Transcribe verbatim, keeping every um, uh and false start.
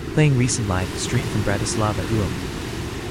Playing recent live stream from Bratislava U M.